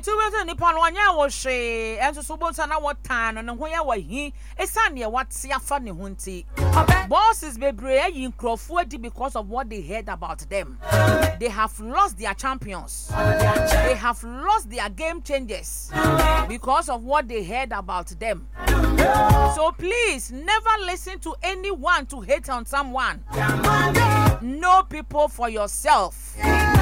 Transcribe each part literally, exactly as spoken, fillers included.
two weeks ni pon wanya wo hwe enso so bonsa na wotan no ho ya wahi esan ne wate afa ne ho nti bosses bebre ayi nkrofo adi because of what they heard about them. They have lost their champions. They have lost their game changers because of what they heard about them. So please never listen to anyone to hate on someone. Know people for yourself.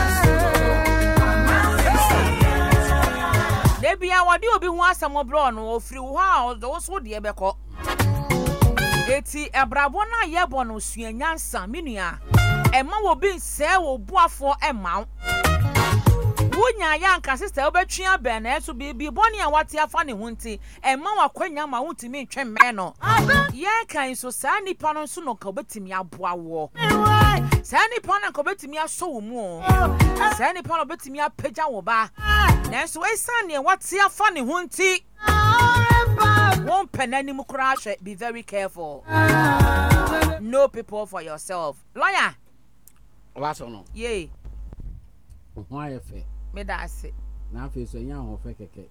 Debi awadi obi hu asamo bro no ofiri wo ha do so de ebeko. Eti ebrabo na yebo no suanyansa menua. Ema wo bi nse wo buafo ema. Wunya yanka sister obetwia ben na eso bibi boni a wate afa ne hunti ema wakwanya ma huntimi ntwe me no. Ye kan so sa nipa no so no ka obetimi aboa wo. Sa nipa na ka obetimi aso wo mu. Sa nipa na obetimi apagya wo ba. Na so esan ne wate afa ne hunti. Won penani mu kura hwe, be very careful. Know people for yourself. Lawyer. What's on? Yay. Why if it? Me da se. Na fe so nya ho fe keke.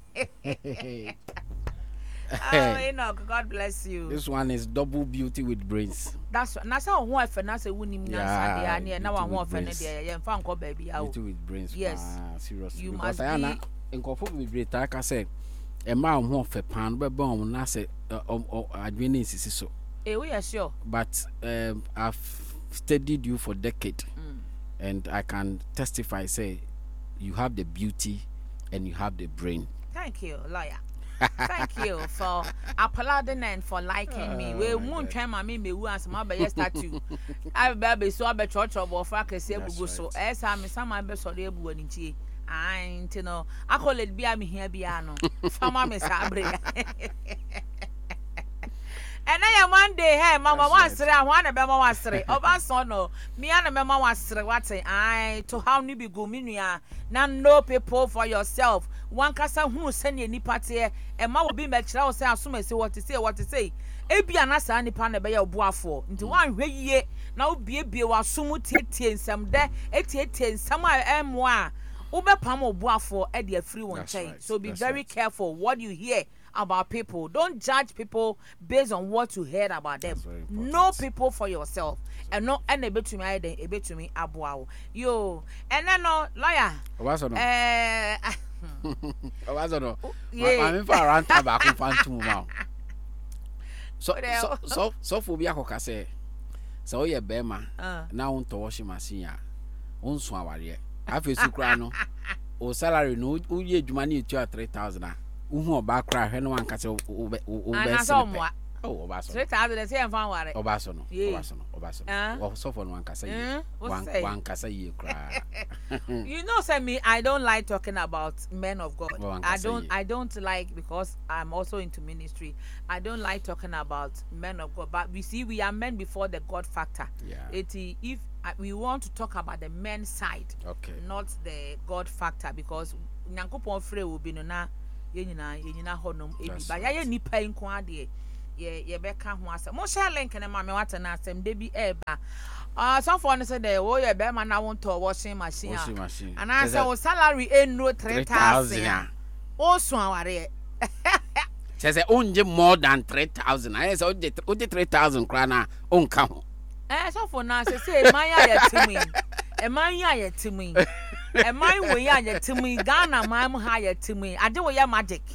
Oh, Enoch, God bless you. This one is double beauty with brains. That's na say ho efe na say wunim nyansa de ane na wa ho efe ne de ye mfa nko ba bia o. Beauty with brains. Yes. Ah, seriously. You because must I be... na nkofo be break ta ka say e ma ho fe pan be bon na say adwene nsisi so. Eh, we are sure. But um, I've studied you for decade. Mm. And I can testify, say, you have the beauty and you have the brain. Thank you, lawyer. Thank you for applauding and for liking oh, me. We won't try my me who as my baby statue. I baby so I be church of for ka say bugo so. Eh sa me sama be so dey bu ani tie. I you know. I call it bia me here bia no. Fama me sabre. And I am one day, hey, Mama was three, I want to be Mama three. Over son, no, me and Mama was three. What say I to how ni be go minia. Now, know people for yourself. One casa who send you any party, and Ma will be met. I will say, assume say what to say, what to say. Ebi anasa any pan be your boafo. Into one way ye now be a be was sumu tea some day, eighty some am one. Ube pamo boafo, Eddie free one chain. So be very careful what you hear about people. Don't judge people based on what you heard about them. Know people for yourself. And not and a bit to me, a bit to me, abuao. Yo, and then no lawyer. What's on? Eh, what's on? I'm in for a rant about two now. So, so, so, so, for Biaco say, so you're Bema now on to washing machine. On Swawari. I feel so crano. Or salary no, you money to three thousand. Uhu ba kra hwe no anka se o o be oh obaso three thousand say enfan ware obaso no obaso no obaso no wo so for no anka say wan wan kasa ye kra. You know say me I don't like talking about men of God. I don't I don't like because I'm also into ministry. I don't like talking about men of God, but we see we are men before the God factor. Yeah. It if we want to talk about the men side, okay, not the God factor, because nyankopon free will be no na yenina yenina honum ebi ba ya nipa nko ade ye ye beka ho asem mo share link na ma me wata na asem de bi eba ah some for no say the wo ye be ma na won to washing machine and I say o salary eno three thousand o so aware say say onje more than three thousand I say onje three thousand kra na onka ho eh some for na say say man ya yetimi e man ya yetimi e man we ya yetimi Ghana man ha yetimi ade we ya magic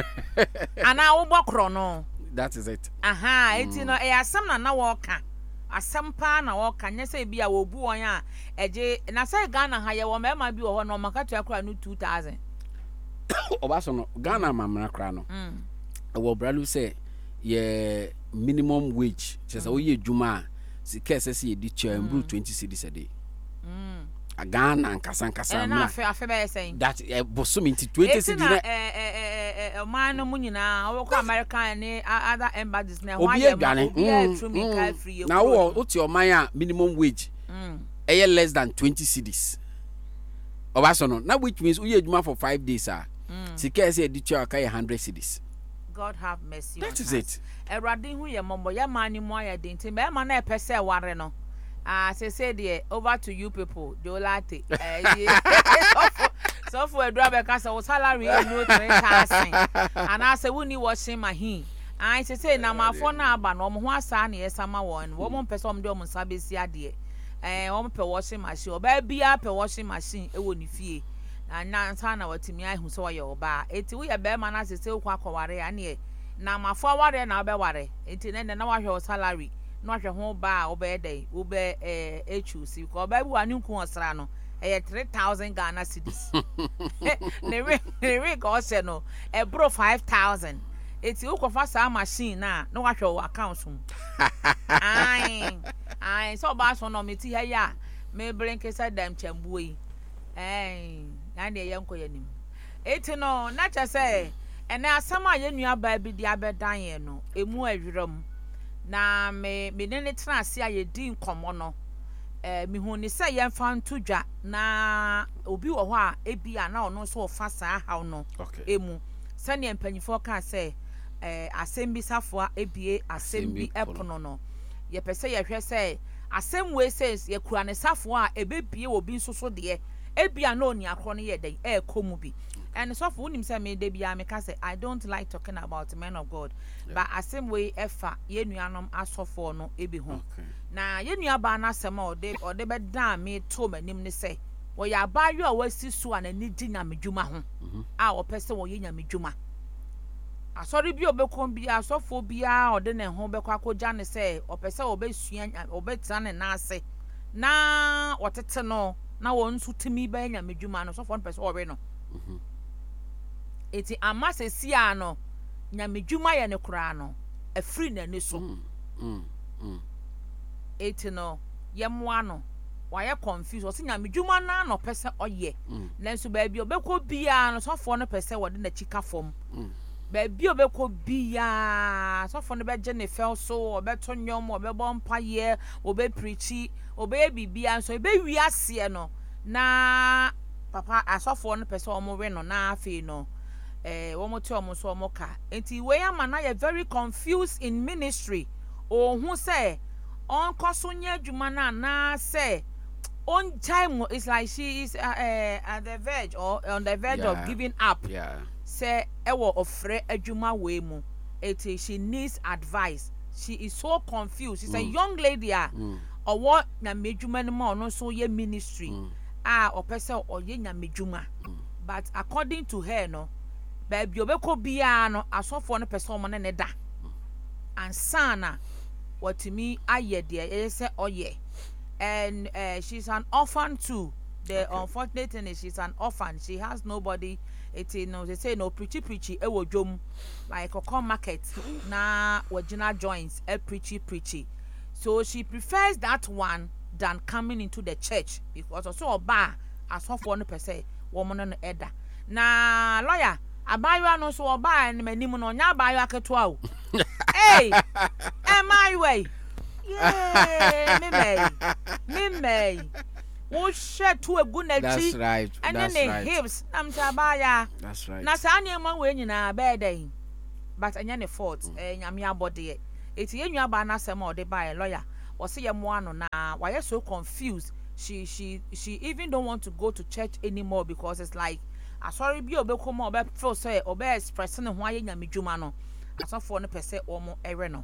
ana wo bokro no. That is it. Aha, mm. Eti no e asem na na wo ka. Asem pa na wo ka nye se bia wo bu won a eje na se Ghana ha ye wo mema bi wo ho no maka to akra no two thousand. Obaso no Ghana mamra kra no. Mm. Wo bralu say ye minimum wage. Se se wo ye djuma sika se se ye di cha mbru twenty cedis a day. Mm. A Ghana nkasa nkasa na afi afi be saying that e boso minti twenty cedis na eh eh eh man no munyina wo ko American ni other embassies na why ye na wo o ti o man a minimum wage mm e less than twenty cedis obaso no na which means we adwuma for five days ah sika say di twa ka one hundred cedis. God have mercy. That is it. Erade hu ye mombo ya man ni mo ya de nti be ma na e pese ware no. Ah, say say there over to you people. Jolate. Eh So for a driver casa was salary no three thousand. And I say we need washing machine. I say na my phone number no mo ho asa na yesama won. Wo mo pese om de om sabesi ade. Eh wo mo pe washing machine. Oba bia pe washing machine e wo ni fie. Na na nsa na watimi ahu so ye oba. Eti wo ye be ma na se se kwa kware ane na ma fo ware na be ware. Eti ne na wa hwe salary. No hwe ho ba oba dey. Oba eh echusi ko oba bi wanu ku osra no. Eh three thousand Ghana cedis. Ne we ne we go say no. E bro five thousand. Eti ukofa sa machine na no wa hwe account um. Ai. Ai so ba so no meti ha ya. Me blinke say dem chambu yi. Eh, na de ye nkoye nim. Eti no na cha say ene asama ye nua ba bi di abedan ye no. Emu ahwiram. Na me me ne ne tena ase aye di nkomo no. Eh mi hu ni say ye mfa ntodwa na obi wo ho a ebi a na ono so fa saa haw no. Emu sane empanyifo ka say eh asembi safo ebie asembi epono no. Ye pese ye hwe say asem we says ye kura ne safo a ebebie obi nsoso de ebia no ni akro no ye den e komu bi. And so for unim say me de bia me ka say I don't like talking about men of God, yeah. But asem we efa ye nuanom asofo no ebi ho. Na ye nua ba na asem o de o de be dan me to manim ne say wo ya ba yo a wasi so an ani di nyamedwuma ho a wo pese wo ye nyamedwuma asori bi obekon bi asofo bia o de ne ho bekwa akogya ne say o pese wo be sua o be tira ne na ase na wotete no na wo nsu timi ba nyamedwuma no sofo no pese wo we no eti amase sia no nyamedwuma ye ne kura no afri na ne so mm mm eti no ye moa no why confused o sinya medwuma na no pese oye nanso ba bi obekọ bia no sofo no pese wode na chika fom ba bi obekọ bia sofo no beje ne fel so obeto nyom obebo mpaye obe preachi obe bibia so ebe wi ase no na papa asofo no pese omo we no na afi no eh wo mo ti omo so omo ka enti we ama na ye very confused in ministry o hu say on kosonya adwuma na na say on time it's like she is uh, uh, at the verge or on the verge yeah. of giving up. Yeah. Say ewo ofre adwuma we mu. It is she needs advice. She is so confused. She's mm. a young lady ah. Mm. Or what na medwuma no ma no so ye ministry. Mm. Ah or person or ye nya medwuma. Mm. But according to her no, baby obeko bia no asofo no person mo ne da. And sana what to me aye there say oh yeah. And uh, she's an orphan too. The okay. unfortunate thing is she's an orphan. She has nobody. It's you know they say no preachy preachy e wo dwom like a market na wagina joints e preachy preachy. So she prefers that one than coming into the church because also oba as for no per se woman no eda. Na lawyer abayo no so oba en manim no nya abayo aketo o. Hey, am I way? Yeah, me may, me may. We share to a good night. That's right. And that's then the right. hips. I'm tabaya. That's right. Na sa anya man we nyina bed day. But anya ne fault. Eh nyame abode. Eti enua ba na sem o de ba lawyer. O se ye mo ano na why so confused. She she she even don't want to go to church anymore because it's like asori bi obekoma obe feel say obe express ne ho aye nyame dwuma no. Asofo no pese omo ere no.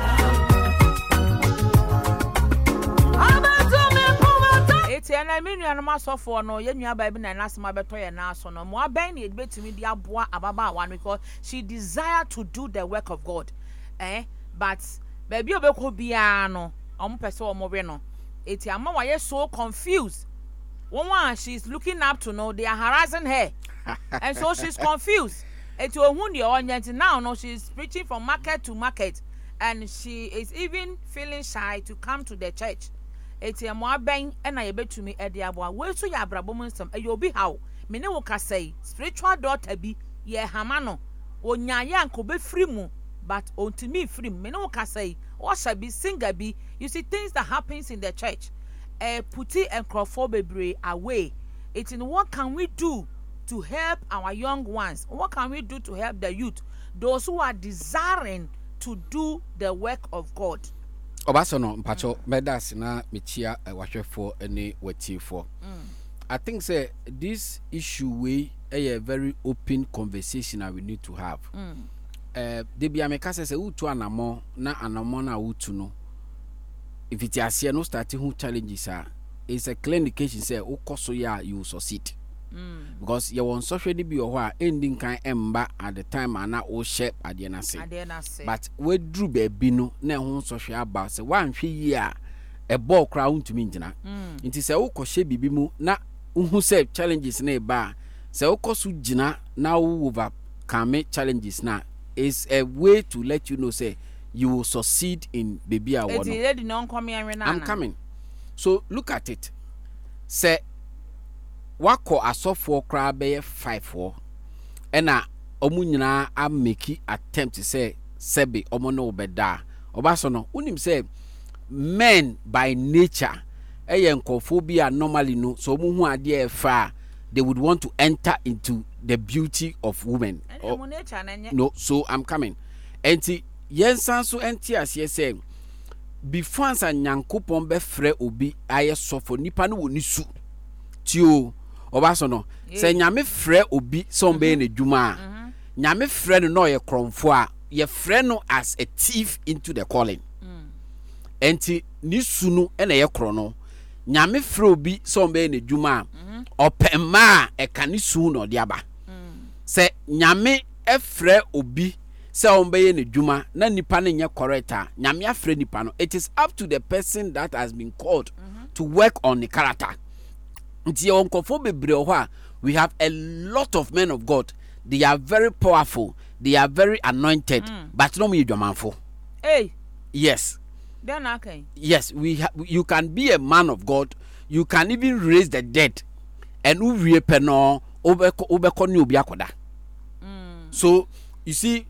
Eti ana menu anoma asofo no ye nua ba bi na nasema beto ye na aso no mo aban na ebetumi di aboa ababa awan because she desire to do the work of God. Eh but baby obekọ bia no omo pese omo we no. Eti ama wa ye so confused. One one she's looking up to know they are harassing her. And so she's confused. Eti ohun de onye now no she's preaching from market to market and she is even feeling shy to come to the church. Eti amo aben e na ye betumi e de abo we so ya abrabom nsam e obi hawo me ne wo kasai spiritual daughter bi ye hama no onyaye anko be free mu but ontimi free me ne wo kasai o sha bi singer bi you see things that happens in the church eh puti enkrofo bebre away. It in what can we do to help our young ones? What can we do to help the youth, those who are desiring to do the work of God? Obaso no mpacho medas na mechia wahwefo ene watifo I think say this issue we a very open conversation that we need to have. Mm. Uh, they be ameka say say utu anamo na anamo na utu no. If it is no starting who challenges are, it's a clear indication say ukoso ya you succeed. Mm. Because you want social be or ending kind emba at the time and not all shape at the say. But we drew baby no na won social about say one three year a ball crowd to me jina. It is a ukoshe bibi mu na who say challenges na ba say ukosu jina na overcome challenges na is a way to let you know say you will succeed in baby a one. I'm coming. So look at it. Say wako asofo kra be five four. Ena omu nyina a make attempt to say sebe omo no beda. Obaso no unim say men by nature eye nkophobia normally no so omu hu ade e fa they would want to enter into the beauty of women. Oh, no, so I'm coming. Enti yensan so enti as say before ansa nyankopon be frɛ obi aye sofo nipa no woni su tio obaso no say nyame frɛ obi some be na dwuma a nyame frɛ no no ye kromfo a ye frɛ no as a thief into the calling. Enti ni su no e na ye kro no nyame frɛ obi some be na dwuma a opema e kan su no de aba. Say nyame e frɛ obi se ombeye ne dwuma na nipa ne nye corrector nyame afre nipa no, it is up to the person that has been called mm-hmm. to work on the character. Nti onkofo bebre ho a we have a lot of men of God, they are very powerful, they are very anointed, mm. but no me dwamanfo. Hey, yes, then okay, yes, we ha- you can be a man of God, you can even raise the dead and who repe no obeko obeko ni obi akoda. So you see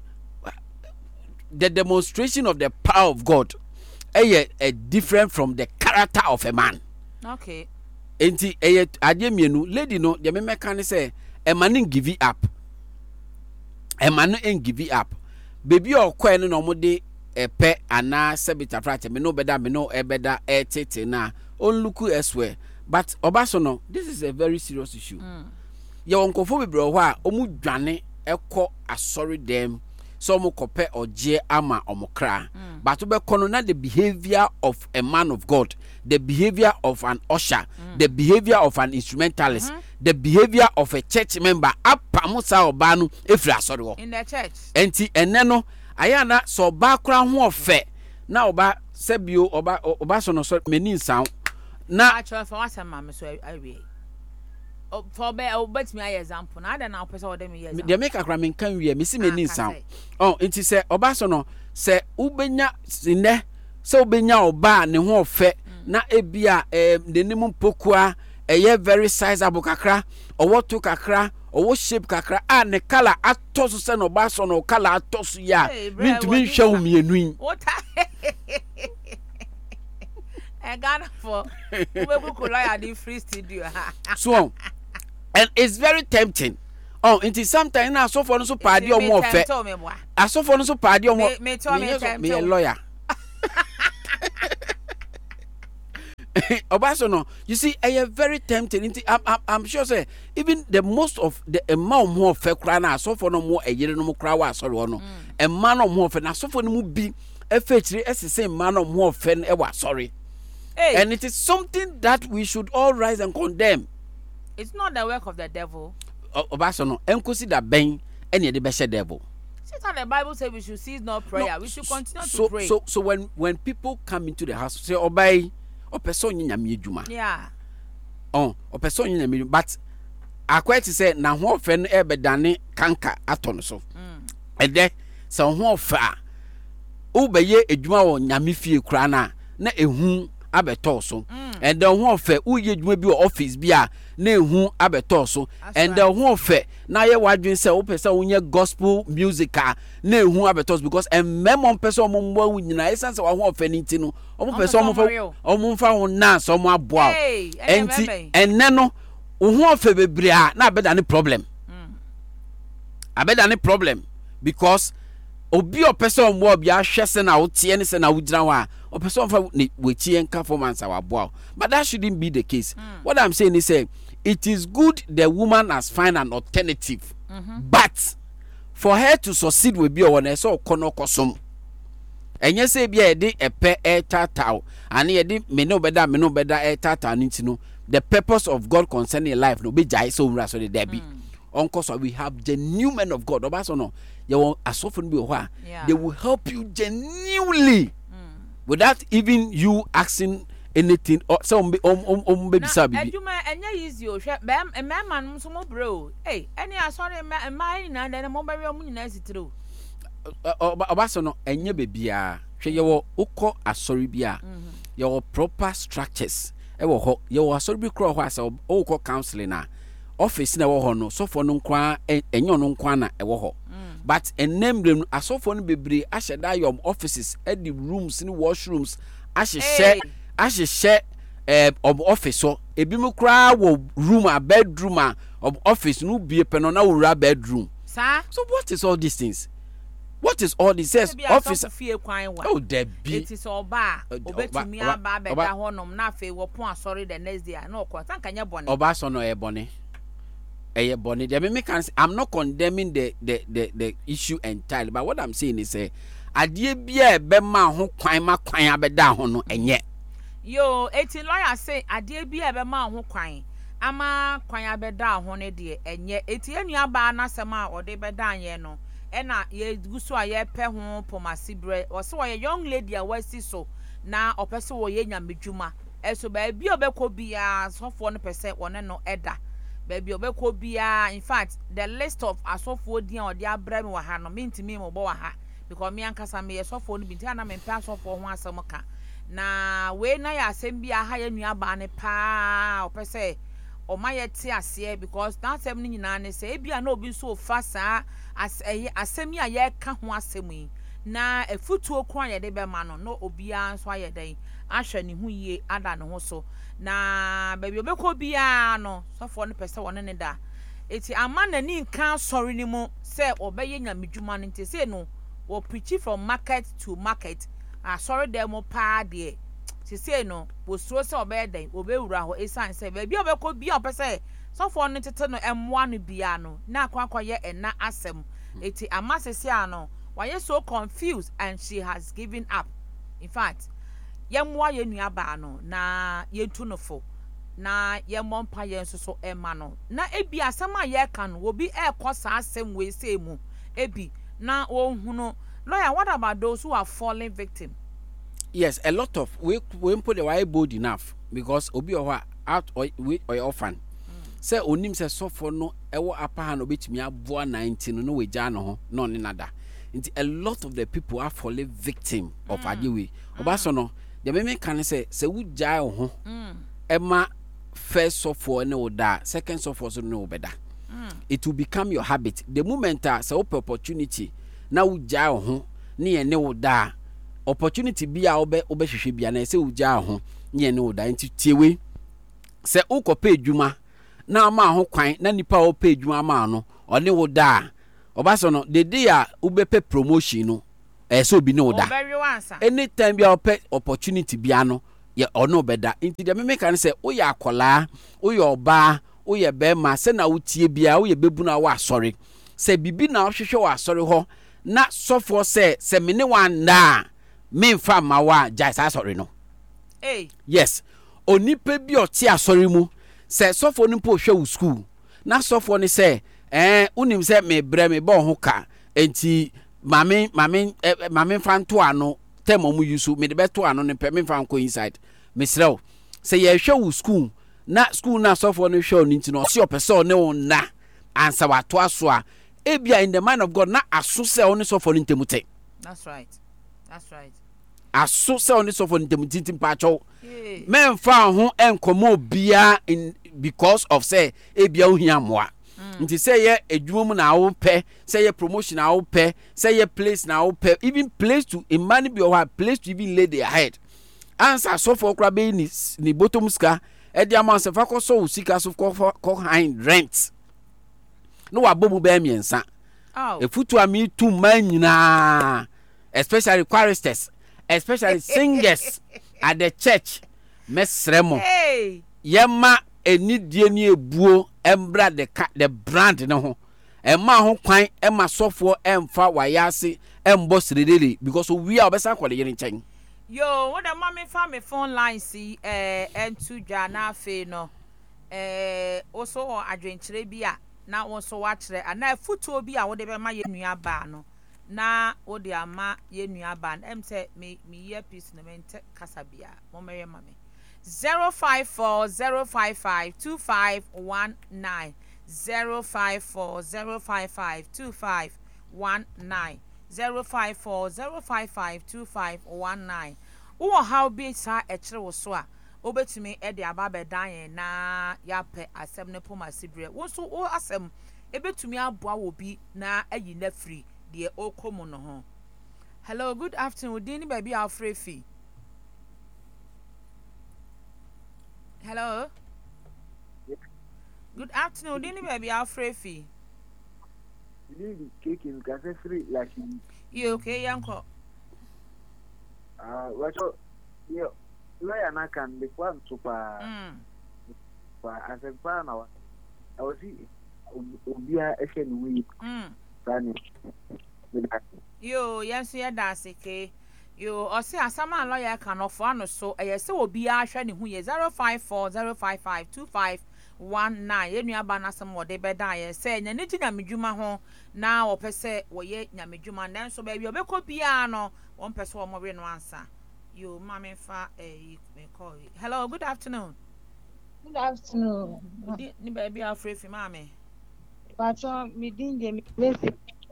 the demonstration of the power of God is uh, different from the character of a man. Okay. Enti eye ade mienu lady no the me can say a man ain't give it up. A man ain't give it up. Baby or kwen no mo de e pe ana sebita frate me no beda me no e beda e tete na on look elsewhere. But obaso no, this is a very serious issue. Mm. Ye wonkofo bebre ho a omu dwane ekọ asori dem so mo kope oje ama omokra mm. but we kono na the behavior of a man of God, the behavior of an usher, mm. the behavior of an instrumentalist, mm-hmm. the behavior of a church member apamusa obanu efri asori wo in the church. Enti ene no ayana so ba kra ho ofe na oba sebio oba oba so no so meni nsan na actually for what am I so I for be o bet me example na ada na person o dem example dey make akra men kan wie me si meni nsan oh enti se oba so no se ubenya ne se ubenya oba ne ho ofe na ebia eh de nim pokua eye very sizable kakra owo to kakra owo shape kakra a ne color atoso se no ba so no color atoso ya mintumi hwe hu mienu what I got for we go collide the free studio so and it's very tempting. Oh, it is sometimes now so for no so party or more fair. I so for no so party or more me me a lawyer. Obaso no, you see, I am very tempted. I'm, I'm, I'm sure say even the most of the amount more fair cry now so for no more a year no more cry was sorry no. A man of more fair now so for no be a fetch as the same man of more fair ever sorry. Hey. And it is something that we should all rise and condemn. It's not the work of the devil. Obaso no, enkosi da ben ene de be she devil. See how the Bible says we should cease not prayer. No, we should continue so, to pray. So so when when people come into the house say obey o person nyame adwuma. Yeah. Oh, o person nyame but akwati say na ho ofe no e be dane kanka ato no so. Mm. Ede se ho ofe a o be ye adwuma wo nyame fie kura na na ehu abeto so mm. and the ho ofe uye adwuma bi office bi a na ehu abeto so and the ho ofe na ye wadwen se wo pese wonye gospel music a na ehu abeto because and memon pese o mo mbo nyina esanse wa ho ofe ni ti no o mo pese o mo fa o mo fa ho na so mo aboa enti enne no wo ho ofe bebre a na abeda ne problem mm. abeda ne problem because obi o pese o mo obi a hwese na wo tie ne se na wo gyina ho a o pese o fa we tie nka performance wa boa but that shouldn't be the case. Mm. What I'm saying is say it is good the woman has find an alternative. Mm-hmm. But for her to succeed with be on so kono kosom. And you say be a de a pe e tatao and ye de me no beda me no beda e tata no. The purpose of God concerning your life no be jai so mra so there be. Uncle, so we have genuine men of God. Obaso no, you want as often be wha. They will help you genuinely mm. without even you asking anything or some um um um baby sabi. Ejuma enya easy o hwe bem e man no so mo bro. Hey, any asori ma ma na na mo bari omu nyina sitiro. Obaso no enya bebia. Hwe ye wo ukọ asori bia. Ye wo proper structures. E wo ho ye wo asori bi kro ho asa o ukọ counseling na. Office na wo ho no so for no nkwa enyo no nkwa na e wo ho but enembrem asofo no bebre ahye da yom offices at the rooms ni washrooms ahye she ahye she eh of office so ebi mu kra wo room a bedroom a of office no bie pe no na wo ra bedroom sir. So what is all these things? What is all this says office? Oh, Debbie. It is all bar. Obetumi aba beda honom na fe wo pon asori the next day. No kwa tanka nya bone. Oba so no e bone. Eh bone. They me can I'm not condemning the the the the issue entirely, but what I'm saying is eh adie bia be ma ho kwan ma kwan abeda ho no enye. Yo, eti lawyer say adie bia be ma ho kwan. Ama kwan abeda ho ne de enye. Eti enua ba na sema ode beda anye no. Ena ye guso a ye pe ho pomasibre o se wo ye young lady a wasi so na opese wo ye nyamedwuma eso ba bi obekọ bia sofo no pese wona no eda ba bi obekọ bia. In fact the list of asofo dia o dia bra me wa ha no mentimi mo bo wa ha because me ankasa me sofo no bi tia na me pe asofo ho asem ka na we na ya asem bia ha ya nua ba ne pa opese o ma ye ti ase because that sem ni nyina ne se bia na obi so fa saa as asemi a ye ka ho asemi na efutuo kwan ye de be ma no no obia nso aye den ahwe ne hu yie ada ne ho so na baby obekọ bia no sofo no pese wona ne da eti ama na ni nka sori ni mu se obeye nyamedwuma no nte se no wo preach from market to market a sorry dem pa de se se no wo so se obeye den obewura ho esan se baby obekọ bia opese sofo no tete no emwa no bia no na akwa ye ena asem eti amasese ano why so confused and she has given up. In fact yemwa ye nua ba no na yentu no fo na yemmo mpa ye nso so ema no na ebi asem a ye ka no obi ekosa asem we say mu ebi na ohunu lawyer. What about those who are falling victim? Yes, a lot of we we put the why bold enough because obi or out or we or orphan say onim say suffer no ewo apa ha no betimi aboa nineteen no we ja no ho no ne nada nti a lot of the people are falling victim of mm. adewe oba so no the me can say say we ja ho ema first suffer ne wo da second suffer so no beda it will become your habit the moment uh, say opportunity na wo ja ho ne ye ne wo da opportunity bia obe obe hwehwe bia na say wo ja ho ne ye ne wo da nti tiewe say ukopa edwuma na ma ho kwan na nipa o page adwuma ma no one wo da obaso no the day a ubepe promotion no eh so bi no da anytime bi ope opportunity bia no ye ono beda nti de me kan say wo ya akola wo ye oba wo ye be ma se na wo tie bia wo ye bebu na wo asori se bibi na wo hwehwe wo asori ho na sofo se se me ne wan na me mfa ma wa jai sa asori no eh yes onipa bi o ti asori mu se sofo ni po hwe wo school na sofo ni se eh unim se me bre me bo ho ka enti mame mame eh, mame fanto ano temo mu yusu me de beto ano ne pe me fan ko inside me srew se ye hwe wo school na school na sofo ni hwe oni ntino se opese ne wo na ansa wato aso a ebia in the mind of God na aso se oni sofo ni ntemute. That's right, that's right. Aso se oni sofo ni ntemute timpacho men fa ho enkomo bia in because of say ebia ohia moa nti say ye edwum na wo pe say ye promotion na wo pe say ye place na wo pe even place to a man be or place to even lay their head answer so for kra be ni ni bottom ska e dia man se fa ko so usika so ko high rent no wa bobu be miensa oh e futu ami tu man nyina especially choristers especially singers at the church mesremo hey yema eni die ni ebuo embra the the brand no ho emma ho kwan emma sofo emfa wayase embo sirelele because we are obesa kwale yene nchen. Yo, what the mommy family phone line see eh entu dwa na afe no eh also adwenkyere bi a na won so wa kire ana futuo bi a wo de be ma ye nua ba no na wo de ama ye nua ba em say me me earpiece no mente kasa bia mo mere mame zero five four zero five five two five one nine zero five four zero five five two five one nine zero five four zero five five two five one nine. Wo how be sa e kire wo so a obetumi e de ababe dan na ya pe asem ne poma sibre wo so wo asem ebetumi aboa wo bi na ayi na free de okomu no ho. Hello, good afternoon. Dini baby Alfrefi. Hello. Good afternoon. Dini baby Alfrefi. You cake in cafe free like You okay, yanko? Uh, what you lawyer na can be one super. Mm. But as a fan, I was see Obia Asian week. Mm. Sunny. Yo, yes, yeah, that's okay. Yo, or say asama lawyer can offer no so I say Obia Ashani who is zero five four zero five five two five one nine. Ye nua ba na some wo de beda ye say nya ne nya medwuma ho na wo pese wo ye nya medwuma nan so ba bi obekọ bia no won pese wo mo we no ansa. Yo, mama fa eh me call. Hello, good afternoon. Good afternoon. Ni baby Alfrefi mama. Pacho mi din de mi place.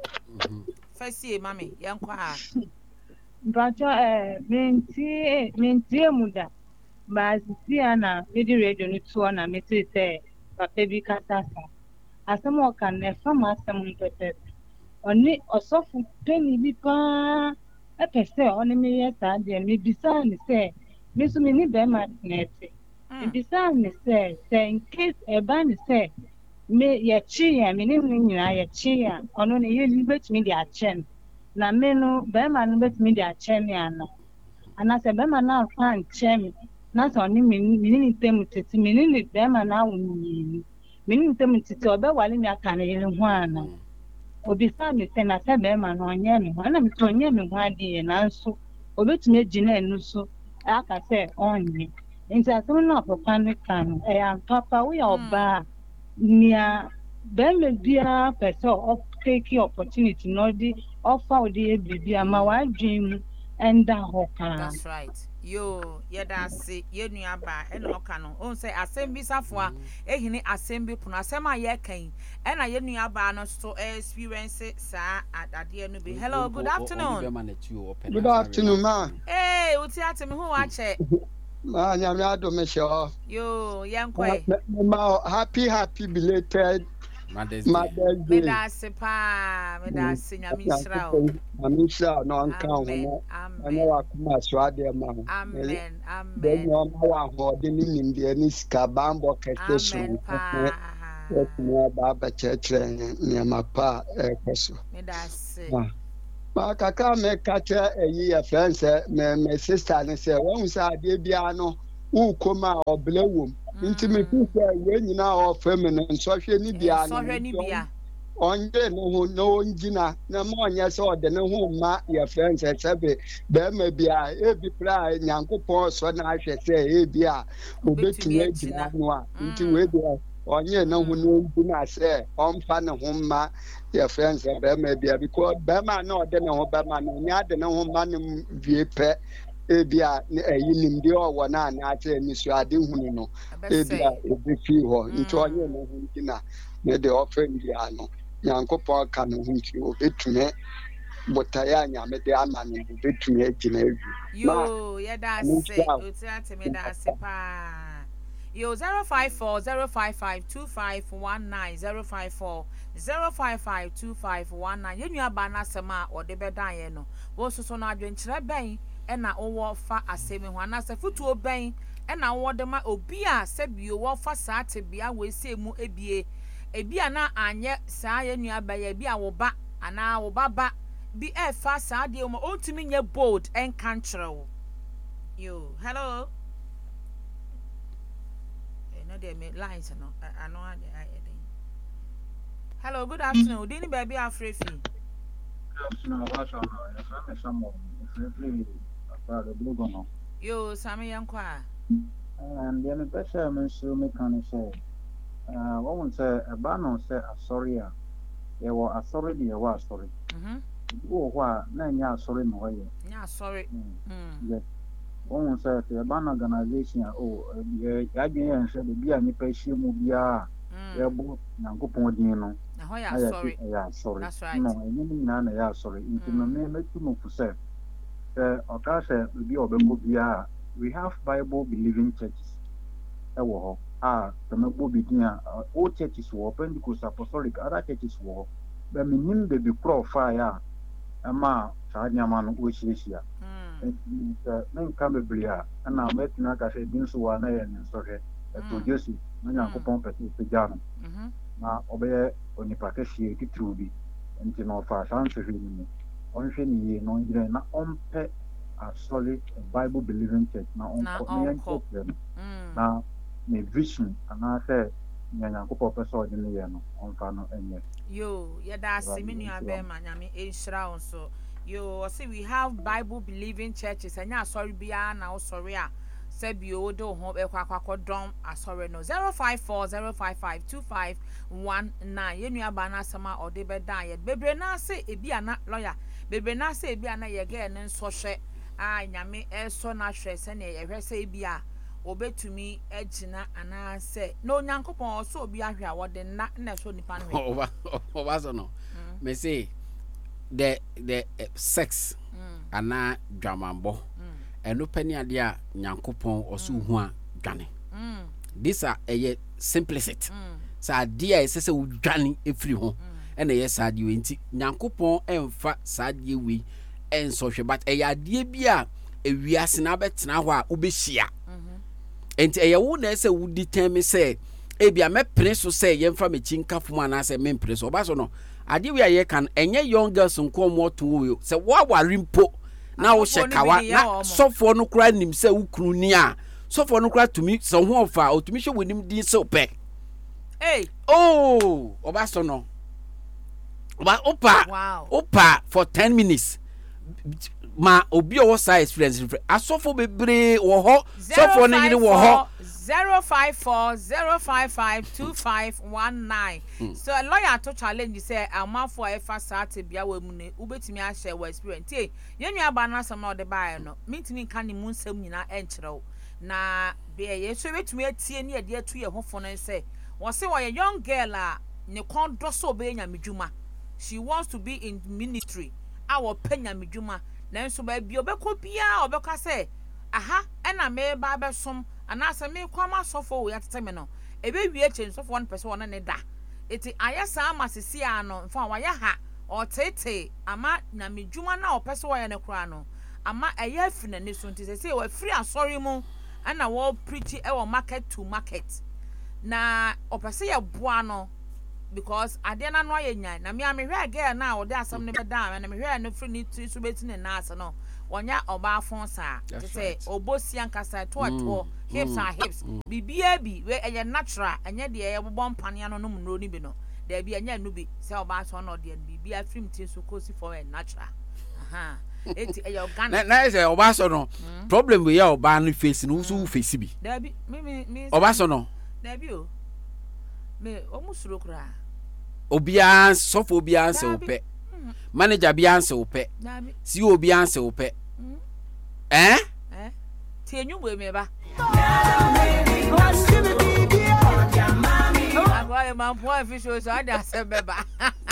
First year mama, yanko a. Pacho eh menti menti muda. Ba sisi ana me di radio ni to na me say say papa bi kata sa. Asem o kan na fa ma asem mpete. Oni osofu peni bi pa e pese oni me yeta de me bisa ni say me so me ni be ma nete. Me bisa ni say say in case e ba ni say me ye chi ya me ni nyina ye chi ya ono ne ye libet me di achen na me no be ma no bet me di achen ya no ana se be ma na fa chen na so ni me ni tem tete me ni be ma na wo ni me ni tem tete obe wale mi aka na ye ho ana obi sa me se na se be ma no onye me ho na me to onye me ho adi na nso obetumi agina enu so aka se onye nti asem na papa ne kan e ya papa we oba nia beme bia pese o take opportunity no di offer di bibia ma wa dream enda hoka. That's right. Yo, yeah, that's it. You knew about and okano. On say assembly safwa, eh, hini assembly puna sema ye kain. And I knew about no so experience sa at the end of it. Hello, good afternoon. Good afternoon, ma. Hey, what's that? Me who watch it? Ma, nyame ado me sho. Yo, yankwe. Ma, happy, happy belated Mother's Mother's Me Day. da se pa, me da se nyame shira. Nyame shira no anka ho no. Anya wa kuma so ade ma. Amen, Den amen. no ma wa ho de ni nim de ni ska bambo kete so. Amen pa. Yes, me ba ba chechre ni ma pa e koso. Me da se. Ma kaka me kacha eyi ya friends me me sister ne say won say ade bia no wo koma oblewom nti me fi say we nyina o feminine nso hwe ni bia no So hwe ni bia. onye no ho no ngina na ma onye say ode ne ho ma ya friends sebe be ma bia e bi pra nyankopon so na hwe say e bia obetumi agina no a nti we bia onye no ho no ngina say onfa ne ho ma your friends and Bama Bia because Bama no de no Bama no nya de no ma no vie pe e bia e yinim de o wona na ate ni so ade hunu no e bia e bi fi ho nti onye no hu kina me de offend dia no Nyankopon ka no hu nti obetume botaya nya me de ama no obetume agina ewi Yo, yeah that's it. Uti ate me da se pa. Yo, zero five four zero five five two five one nine zero five four zero five five two five one nine. You nua ba na sema o de bedan ye no. Wo soso na adwenkyere ben e na wo fa asemi ho na se futuo ben e na wo de ma obi a se bio wo fa sa te bia we se mu ebie. Ebia na anye sa ye nua ba ye bia wo ba ana wo baba bi e fa sa de mo ontumi nye bold en kankyere wo. Yo, hello. no dey me lines no I know I hello good afternoon dini baby afrefi no what's on no some some free about the blue no yo sami yankwa and then the person me so me can say uh one say a ban say sorry ah ye wo asori de ye wo asori mhm wo ho na nya asori no ye nya sorry mm yes one say the ban organization oh ye ya dwen ye nse de bia ni pa hie mu bia ye bo Nyankopon din no na ho ya sorry ya sorry that's right no enyi ni na na ya sorry nti no me metu no fu say eh oka say bi obeko bia we have Bible believing churches ewo ho ah the mebo bi din a all churches wo Pentecostal Apostolic other churches wo but me nim be bi profile a ama sa nyama no o hiesia mm eh men ka be bria na metina ka say din so wa na ye nso hwe to Joseph na Nyankopon pete pe jano mhm na obeye onipa kehie titru bi nti no fa sanse hwe ni on hwe ni ye no ngire na ompe a solid Bible believing church na on ko na me vision ana say Nyankopon pese o de ne ye no on fa no enye yo ye da siminu abe ma nyame enhira on so yo say we have Bible believing churches anya sorry bia na o sorry a Sebi odo ho be kwa kwa dom asore no zero five four zero five five two five one nine yenu aba na sama ode be dan ye bebre na se ebi ana lawyer bebre na se ebi ana ye ge ne nso hwe a nyame eso na hwe se ne ye hwe se ebi a obetumi agina ana se no Nyankopon so obi ahwe a wode na na so nipa no oba oba so no me say the the uh, sex ana dwamambo eno pani ade a Nyankopon oso hu a dwane mm this are a simplicity mm. sa ade a esese wo dwane efiri ho ena ye sa ade we nti Nyankopon emfa sa ade we enso hwe but e ade bi a ewiase na betena ho a obehia mhm enti e ye wo na ese wo determine say e bia me pene so say ye mfa me chinkafo mu na say me pene so oba so no ade we a ye kan enye young girls nko mo to wo say wo aware mpo na wo shekawa na sofo no kura nim se ukru ni a sofo no kura tumi so ho ofa otumi hwe wonim din se ope eh oh oba so no oba opa wow opa for ten minutes ma obi o sa experience asofo bebre wo ho sofo no yiri wo ho zero five four zero five five two five one nine mm. So a lawyer to challenge say amafo efa sate bia wa mu ne ubetimi a share wa experience eh yenu aba na asam na ode bae no mitimi kan ni mu nsam nyina enkyerɛw na be ye so betumi atie ne ade atu ye hofo no say wo say wo ye young girl a ne kon do so be nya medwuma she wants to be in ministry a wo panya medwuma na nso ba bi obekɔ bia obekɔ say aha ena me ba besom anasa me kwama sofo we atete me no ebe wie chen sofo one person one ne da eti ayesa amasisi ano mfa wa ya ha otete ama na medwuma na opese wo ya ne kra no ama eye afina ne so nti se we free asori mu ana wo preach e wo market to market na opese ya boa no because ade na no ayenyan na me amehwe again na wo de asam ne be da na mehwe no free ni tu so beti ne na ase no wonya oba fon sa to say obosi ankasa to to hips are hips bibia bi we eye natural enye de eye bobon mpane no no mno ni bi no da bi enye no bi say oba so no de bibia film tin so kosi for a natural aha enti eye organic na say oba so no problem we ya oba no face no so face bi da bi me me oba so no da bi o me omusuro kura obia sofo obia anse ope manager bi anse ope si obi anse ope eh eh ti enyu we me ba agwa e man po official so ada se beba